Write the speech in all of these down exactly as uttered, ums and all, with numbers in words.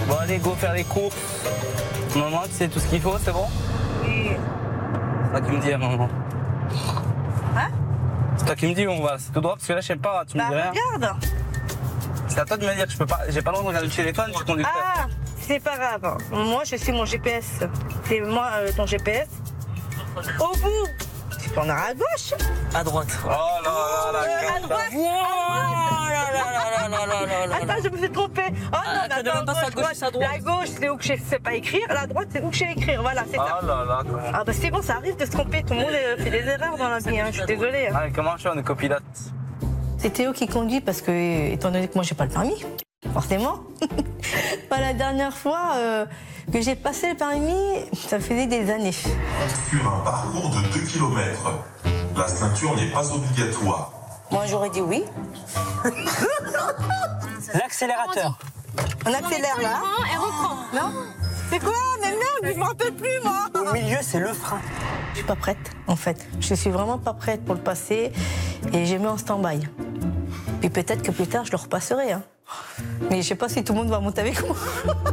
Bon, allez, go faire les courses. Maman, tu sais tout ce qu'il faut, c'est bon? Oui. C'est toi qui me dis, hein, maman. Hein? C'est toi qui me dis où on va, c'est tout droit, parce que là, je sais pas, tu me Bah, dis rien. regarde. C'est à toi de me dire, je peux pas, j'ai pas le droit de regarder le téléphone, je suis conducteur. Ah, c'est pas grave. Moi, je suis mon G P S. C'est moi euh, ton G P S. Au bout, tu peux en avoir à gauche. À droite. Oh là là là, Euh, à droite. Oh là là là là là là là. Attends, je me suis trompée. Oh non, Ah, mais t'as attends, même pas sa gauche, sa droite. La gauche, c'est où que je sais pas écrire. La droite, c'est où que je sais écrire. Voilà, c'est ça. Oh là là, quoi. Ah bah c'est bon, ça arrive de se tromper. Tout le monde euh, fait des erreurs dans la vie. Hein. Je suis désolée. hein. Allez, comment je fais, on est copilote. C'est Théo qui conduit parce que, étant donné que moi, j'ai pas le permis, forcément. Pas la dernière fois euh, que j'ai passé le permis, ça faisait des années. Sur un parcours de deux kilomètres, la ceinture n'est pas obligatoire. Moi, j'aurais dit oui. L'accélérateur. On accélère là. Elle reprend. Non? C'est quoi? Mais merde, je me rappelle plus, moi. Au milieu, c'est le frein. Je suis pas prête, en fait. Je suis vraiment pas prête pour le passer et j'ai mis en stand-by. Puis peut-être que plus tard, je le repasserai. Hein. Mais je sais pas si tout le monde va monter avec moi.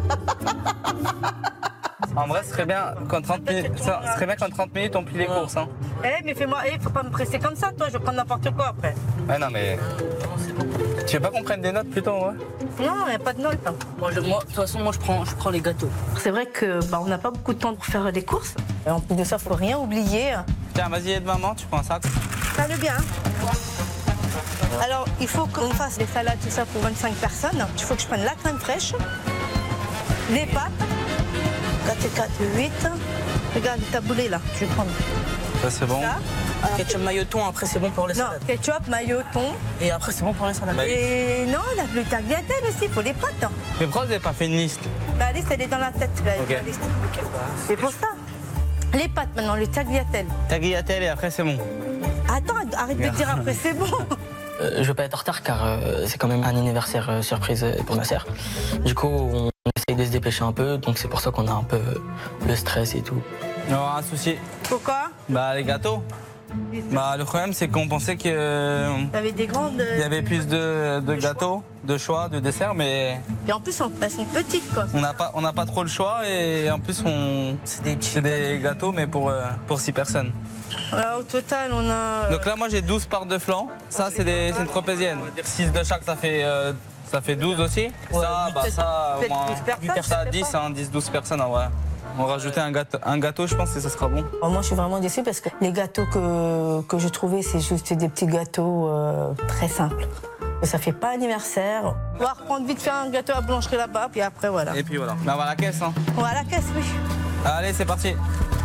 En vrai, ce serait bien qu'en trente minutes, ça serait bien qu'en trente minutes, on plie les courses. Hein. Eh, mais fais-moi, eh, faut pas me presser comme ça, toi, je vais prendre n'importe quoi après. Ouais, non, mais. Tu veux pas qu'on prenne des notes plutôt, ouais? Non, il a pas de notes. hein. Moi, je- moi, de toute façon, moi, je prends, je prends les gâteaux. C'est vrai que bah, on n'a pas beaucoup de temps pour faire des courses. Et en plus de ça, faut rien oublier. Tiens, vas-y, aide maman, tu prends un sac. Ça va bien. Alors, il faut qu'on fasse des salades, tout ça, pour vingt-cinq personnes. Il faut que je prenne la crème fraîche, les pâtes, quatre et quatre, huit. Regarde, le taboulé, là, je vais prendre Ça, c'est bon. ça. Ketchup, maillot, thon, après, c'est bon pour les Non, salades. ketchup, maillot, thon. Et après, c'est bon pour les salades. Bah, Et non, la, le tagliatelle aussi, il faut les pâtes. hein. Mais pourquoi vous n'avez pas fait une liste? La liste, elle est dans la tête. La, Ok. la liste. C'est pour ça. Les pâtes, maintenant, le tagliatelle. Tagliatelle et après, c'est bon. Attends, arrête de dire après, c'est bon. Euh, je vais pas être en retard car euh, c'est quand même un anniversaire euh, surprise euh, pour ma sœur. Du coup, on essaye de se dépêcher un peu, donc c'est pour ça qu'on a un peu euh, le stress et tout. Non, un souci. Pourquoi? Bah, les gâteaux. Bah, le problème, c'est qu'on pensait qu'il T'avais des grandes. euh, y avait plus de, de gâteaux, de choix, de desserts, mais Et en plus, on- elles sont petites, quoi. on n'a pas, on n'a pas trop le choix et en plus, on... C'est des petits. c'est des gâteaux, mais pour, euh, pour six personnes. Alors, au total, on a. euh, Donc là, moi, j'ai douze parts de flan. Ça, c'est des- c'est une tropézienne. six de chaque, ça fait, euh, ça fait douze aussi. ça, bah, ça, au peut-être moins, douze personnes, ça, je sais dix, pas. hein, dix, douze personnes, en vrai. On va rajouter un gâteau, un gâteau, je pense que ça sera bon. Bon, moi, je suis vraiment déçue parce que les gâteaux que, que je trouvais, c'est juste des petits gâteaux euh, très simples. Et ça fait pas anniversaire. On va reprendre vite fait un gâteau à la boulangerie là-bas, puis après, voilà. Et puis voilà. Bah, on va à la caisse. Hein. On va à la caisse, oui. Allez, c'est parti.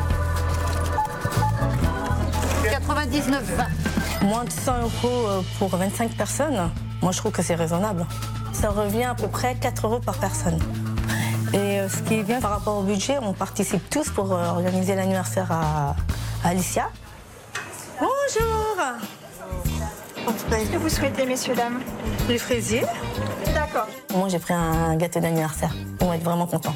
quatre-vingt-dix-neuf vingt. Moins de cent euros euh, pour vingt-cinq personnes, moi, je trouve que c'est raisonnable. Ça revient à peu près quatre euros par personne. Et euh, ce qui est bien par rapport au budget, on participe tous pour euh, organiser l'anniversaire à, à Alicia. Bonjour. Qu'est-ce que vous souhaitez, messieurs, dames? Les fraisiers. D'accord. Moi, j'ai pris un gâteau d'anniversaire. On va être vraiment contents.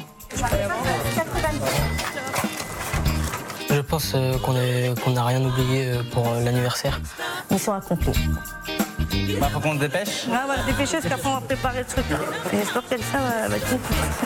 Je pense euh, qu'on est- qu'on n'a rien oublié euh, pour euh, l'anniversaire. Mission accomplie. Bah, faut qu'on se dépêche. Ah, on va se dépêcher parce qu'après, on va préparer le truc. J'espère que ça va, va être cool.